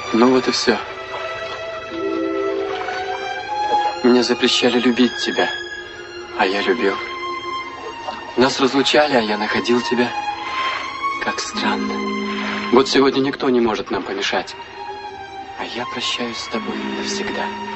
Ну вот и все. Мне запрещали любить тебя, а я любил. Нас разлучали, а я находил тебя. Как странно. Вот сегодня никто не может нам помешать. А я прощаюсь с тобой навсегда.